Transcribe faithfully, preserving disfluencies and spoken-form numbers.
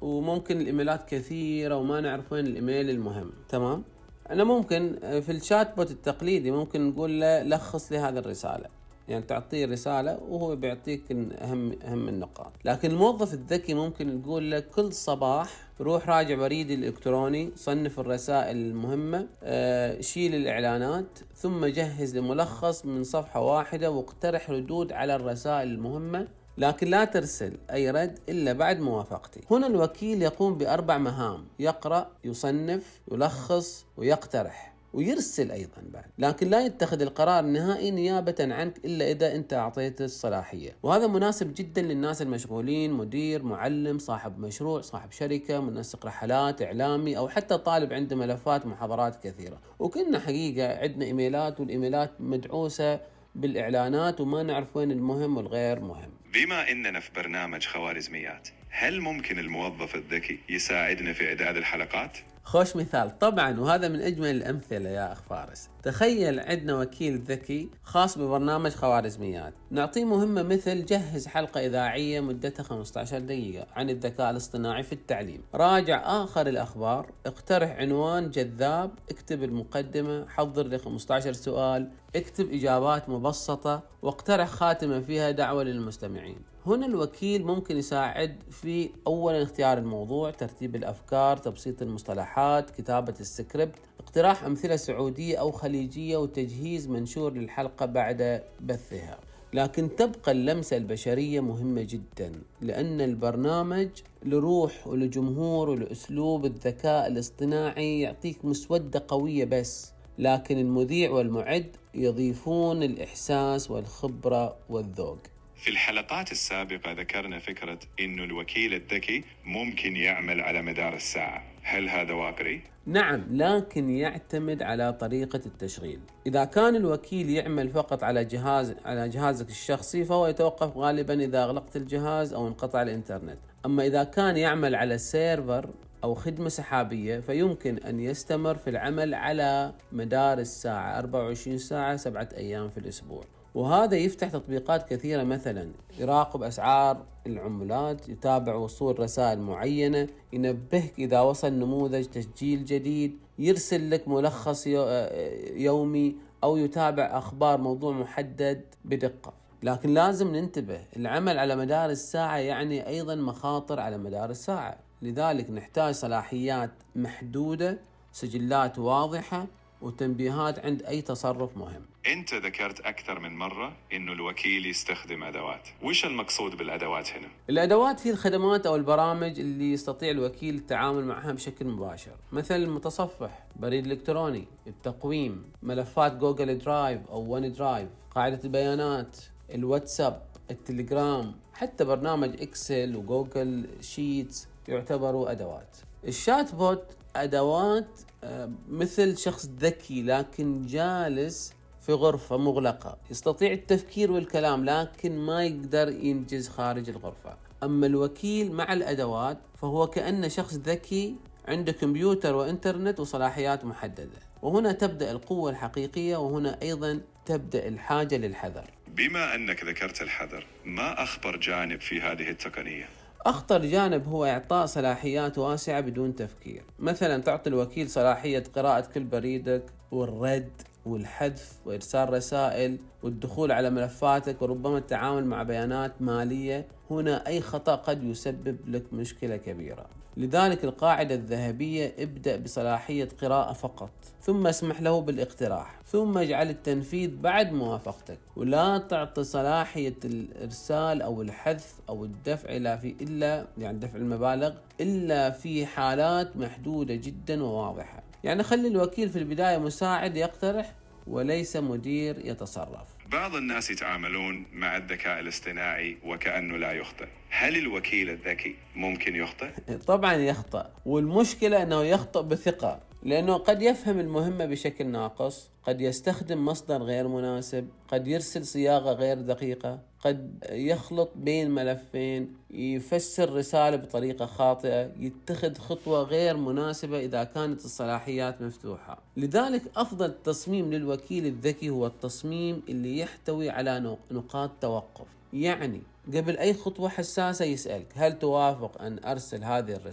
وممكن الإيميلات كثيرة وما نعرف وين الإيميل المهم. تمام. أنا ممكن في الشات بوت التقليدي ممكن نقول له لخص لي هذه الرسالة، يعني تعطيه رسالة وهو بيعطيك أهم أهم النقاط. لكن الموظف الذكي ممكن نقول له كل صباح روح راجع بريدي الإلكتروني، صنف الرسائل المهمة، آه، شيل الإعلانات، ثم جهز لملخص من صفحة واحدة واقترح ردود على الرسائل المهمة، لكن لا ترسل أي رد إلا بعد موافقتي. هنا الوكيل يقوم بأربع مهام: يقرأ، يصنف، يلخص، ويقترح، ويرسل أيضا بعد، لكن لا يتخذ القرار النهائي نيابة عنك إلا إذا أنت أعطيته الصلاحية. وهذا مناسب جدا للناس المشغولين، مدير، معلم، صاحب مشروع، صاحب شركة، منسق رحلات، إعلامي، أو حتى طالب عنده ملفات محاضرات كثيرة. وكنا حقيقة عندنا إيميلات، والإيميلات مدعوسة بالإعلانات وما نعرف وين المهم والغير مهم. بما إننا في برنامج خوارزميات، هل ممكن الموظف الذكي يساعدنا في إعداد الحلقات؟ خوش مثال طبعا، وهذا من أجمل الأمثلة يا أخ فارس. تخيل عندنا وكيل ذكي خاص ببرنامج خوارزميات، نعطيه مهمة مثل جهز حلقة إذاعية مدتها خمسة عشر دقيقة عن الذكاء الاصطناعي في التعليم، راجع آخر الأخبار، اقترح عنوان جذاب، اكتب المقدمة، حضر لي خمسة عشر سؤال، اكتب إجابات مبسطة، واقترح خاتمة فيها دعوة للمستمعين. هنا الوكيل ممكن يساعد في أولا اختيار الموضوع، ترتيب الأفكار، تبسيط المصطلحات، كتابة السكريبت، اقتراح أمثلة سعودية أو خليجية، وتجهيز منشور للحلقة بعد بثها. لكن تبقى اللمسة البشرية مهمة جدا، لأن البرنامج لروح ولجمهور ولأسلوب. الذكاء الاصطناعي يعطيك مسودة قوية بس، لكن المذيع والمعد يضيفون الإحساس والخبرة والذوق. في الحلقات السابقة ذكرنا فكرة إنه الوكيل الذكي ممكن يعمل على مدار الساعة، هل هذا واقعي؟ نعم، لكن يعتمد على طريقة التشغيل. إذا كان الوكيل يعمل فقط على جهاز على جهازك الشخصي فهو يتوقف غالبا إذا أغلقت الجهاز أو انقطع الإنترنت. أما إذا كان يعمل على سيرفر أو خدمة سحابية فيمكن أن يستمر في العمل على مدار الساعة، أربعة وعشرين ساعة، سبعة أيام في الأسبوع. وهذا يفتح تطبيقات كثيرة، مثلا يراقب أسعار العملات، يتابع وصول رسائل معينة، ينبهك إذا وصل نموذج تسجيل جديد، يرسل لك ملخص يومي، أو يتابع أخبار موضوع محدد بدقة. لكن لازم ننتبه، العمل على مدار الساعة يعني أيضا مخاطر على مدار الساعة، لذلك نحتاج صلاحيات محدودة، سجلات واضحة، وتنبيهات عند أي تصرف مهم. أنت ذكرت أكثر من مرة إنه الوكيل يستخدم أدوات، وش المقصود بالأدوات هنا؟ الأدوات هي الخدمات أو البرامج اللي يستطيع الوكيل التعامل معها بشكل مباشر، مثل المتصفح، بريد إلكتروني، التقويم، ملفات جوجل درايف أو ون درايف، قاعدة البيانات، الواتساب، التليجرام، حتى برنامج إكسل وجوجل شيتس يعتبروا أدوات. الشات بوت أدوات مثل شخص ذكي لكن جالس في غرفة مغلقة، يستطيع التفكير والكلام لكن ما يقدر ينجز خارج الغرفة. أما الوكيل مع الأدوات فهو كأنه شخص ذكي عنده كمبيوتر وإنترنت وصلاحيات محددة، وهنا تبدأ القوة الحقيقية، وهنا أيضا تبدأ الحاجة للحذر. بما أنك ذكرت الحذر، ما أخطر جانب في هذه التقنية؟ أخطر جانب هو إعطاء صلاحيات واسعة بدون تفكير، مثلا تعطي الوكيل صلاحية قراءة كل بريدك والرد والحذف وإرسال رسائل والدخول على ملفاتك، وربما التعامل مع بيانات مالية. هنا أي خطأ قد يسبب لك مشكلة كبيرة. لذلك القاعدة الذهبية: ابدأ بصلاحية قراءة فقط، ثم اسمح له بالاقتراح، ثم اجعل التنفيذ بعد موافقتك. ولا تعطي صلاحية الإرسال أو الحذف أو الدفع إلا في إلا يعني دفع المبالغ إلا في حالات محدودة جدا وواضحة. يعني خلي الوكيل في البداية مساعد يقترح وليس مدير يتصرف. بعض الناس يتعاملون مع الذكاء الاصطناعي وكأنه لا يخطئ، هل الوكيل الذكي ممكن يخطئ؟ طبعا يخطئ، والمشكلة أنه يخطئ بثقة، لأنه قد يفهم المهمة بشكل ناقص، قد يستخدم مصدر غير مناسب، قد يرسل صياغة غير دقيقة، قد يخلط بين ملفين، يفسر رسالة بطريقة خاطئة، يتخذ خطوة غير مناسبة إذا كانت الصلاحيات مفتوحة. لذلك أفضل تصميم للوكيل الذكي هو التصميم اللي يحتوي على نقاط توقف. يعني قبل أي خطوة حساسة يسألك: هل توافق أن أرسل هذه الرسالة؟